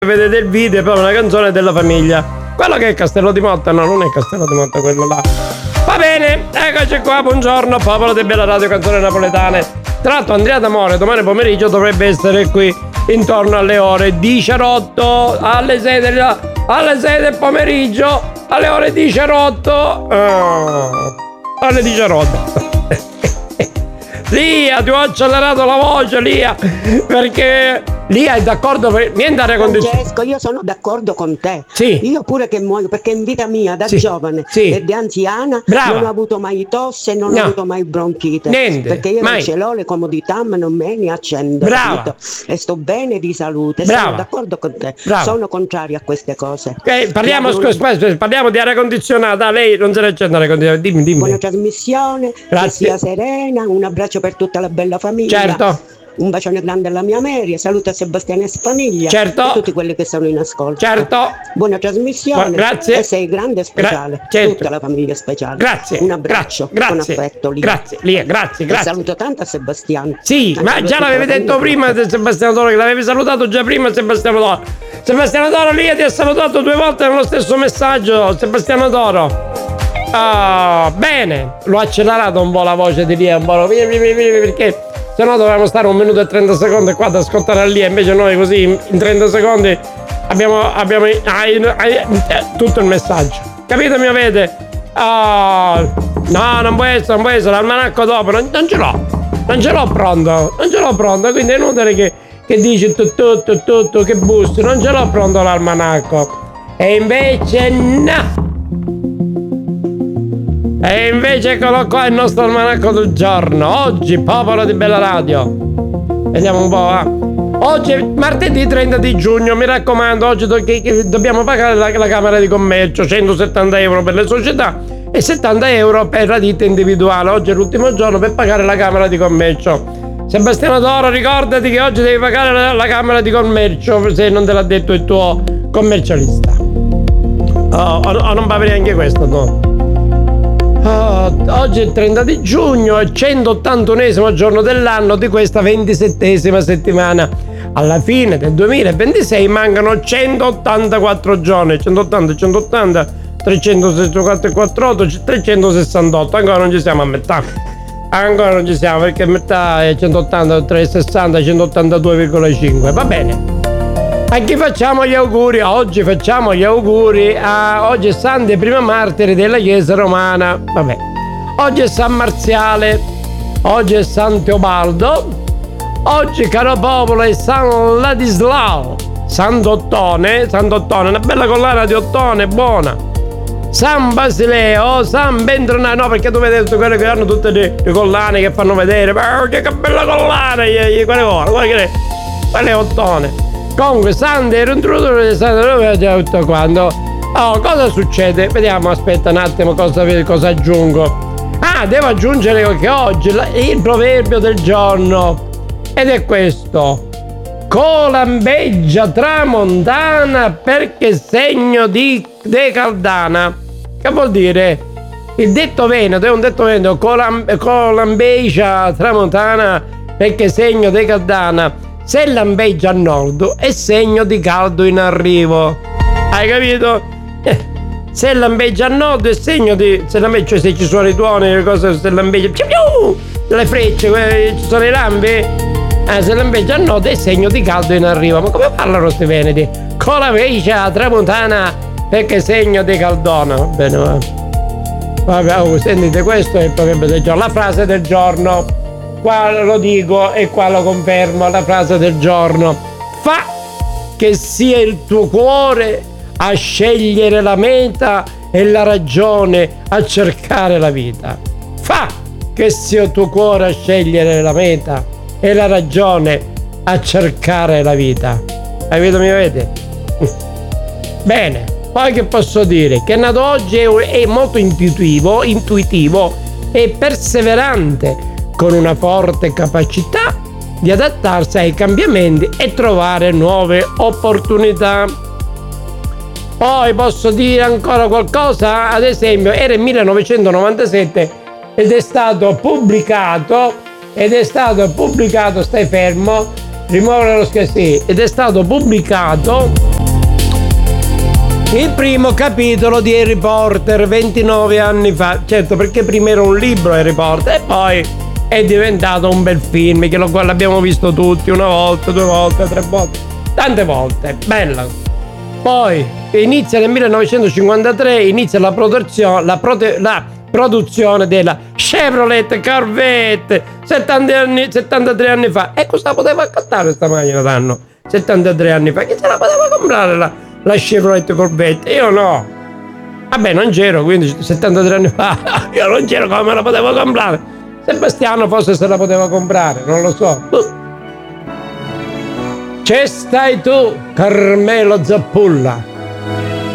vedete il video, poi una canzone della famiglia. Quello che è Castello di Motta, no, non è Castello di Motta quello là. Va bene, eccoci qua, buongiorno, popolo di Bella Radio, canzone napoletane. Tra l'altro Andrea D'Amore domani pomeriggio dovrebbe essere qui intorno alle ore 18, alle 6 del pomeriggio, alle ore 18. Alle 18. Lia, ti ho accelerato la voce, Lia, perché Lia è d'accordo per niente aria condizionata. Francesco, io sono d'accordo con te. Sì. Io pure che muoio, perché in vita mia da giovane e da anziana non ho avuto mai tosse, non ho avuto mai bronchite. Niente, perché io mai. non ce l'ho le comodità, ma non me ne accendo. Brava. E sto bene di salute. Brava. Sono d'accordo con te. Brava. Sono contraria a queste cose. Parliamo di aria condizionata. Lei non se ne accende l'aria condizionata. Dimmi. Buona trasmissione, Grazie. che sia serena, un abbraccio per tutta la bella famiglia. Certo. Un bacione grande alla mia Mary, saluto a Sebastiano e famiglia. Certo. E tutti quelli che sono in ascolto. Certo. Buona trasmissione. Grazie. E sei grande e speciale. Certo. Tutta la famiglia speciale. Grazie. Un abbraccio con affetto. Lia. Grazie, Lia, grazie. E saluto tanto a Sebastiano. Sì, Anche ma lui già tutta l'avevi la detto famiglia. prima Sebastiano Toro, che l'avevi salutato già prima Sebastiano Toro. Sebastiano Toro, Lia ti ha salutato 2 volte nello stesso messaggio, Sebastiano Toro. Ah, bene, l'ho accelerato un po' la voce di Lia, un po', perché se no dovevamo stare 1 minuto e 30 secondi qua ad ascoltare a Lia, invece noi così in 30 secondi abbiamo tutto il messaggio. Capito, mi avete? No, non può essere, l'almanacco dopo, non ce l'ho pronto, quindi è inutile che dici tutto, che bussi, non ce l'ho pronto l'almanacco. E invece no! E invece eccolo qua il nostro almanacco del giorno. Oggi, popolo di Bella Radio. Vediamo un po', va. Oggi è martedì 30 di giugno, mi raccomando, oggi dobbiamo pagare la Camera di Commercio, 170 euro per le società e 70 euro per la ditta individuale. Oggi è l'ultimo giorno per pagare la Camera di Commercio. Sebastiano Toro, ricordati che oggi devi pagare la Camera di Commercio se non te l'ha detto il tuo commercialista. O non paga neanche questo, no? Oggi è il 30 di giugno, è il 181esimo giorno dell'anno di questa 27esima settimana. Alla fine del 2026 mancano 184 giorni, 180, 364, 368, ancora non ci siamo a metà. Ancora non ci siamo perché a metà è 180, 360, 182,5. Va bene. A chi facciamo gli auguri? Oggi facciamo gli auguri oggi è Santi prima martiri della Chiesa Romana. Vabbè. Oggi è San Marziale. Oggi è San Teobaldo. Oggi, caro popolo, è San Ladislao. Sant'Ottone, una bella collana di ottone, buona. San Basileo, San Bentronato, no, perché tu vedete quelli che hanno tutte le collane che fanno vedere, che bella collana, quelle è ottone. Comunque Sante era introdurre tutto quanto. Cosa succede? Vediamo, aspetta un attimo cosa aggiungo. Devo aggiungere che oggi il proverbio del giorno ed è questo: colambeggia tramontana perché segno di decaldana. Che vuol dire? Il detto veneto è un detto veneto, colambeggia tramontana perché segno di decaldana. Se lampeggia a nord è segno di caldo in arrivo. Hai capito? Se lampeggia a nord è segno di... se ci sono i tuoni, le cose, se lampeggia... le frecce, ci sono i lampi. Se lampeggia a nord è segno di caldo in arrivo. Ma come parlano questi veneti? Colambeggia tramontana perché segno di caldona. Va bene, va. Vabbè, sentite, questo è il proverbio del giorno. La frase del giorno. Qua lo dico e qua lo confermo, la frase del giorno: fa che sia il tuo cuore a scegliere la meta e la ragione a cercare la vita. Fa che sia il tuo cuore a scegliere la meta e la ragione a cercare la vita. Avete, mi avete? Bene, poi che posso dire? Che è nato oggi è molto intuitivo e perseverante, con una forte capacità di adattarsi ai cambiamenti e trovare nuove opportunità. Poi posso dire ancora qualcosa, ad esempio era il 1997 ed è stato pubblicato, stai fermo, rimuovere lo scherzo, ed è stato pubblicato Il primo capitolo di Harry Potter 29 anni fa. Certo, perché prima era un libro Harry Potter e poi è diventato un bel film che l'abbiamo visto tutti una volta, 2 volte, 3 volte, tante volte. Bella. Poi inizia nel 1953, inizia la produzione della Chevrolet Corvette 73 anni fa. E cosa poteva accattare questa macchina d'anno? 73 anni fa. Chi se la poteva comprare la Chevrolet Corvette? Io no. Vabbè, non c'ero, quindi 73 anni fa io non c'ero, come la potevo comprare? Sebastiano forse se la poteva comprare, non lo so. C'è stai tu, Carmelo Zappulla.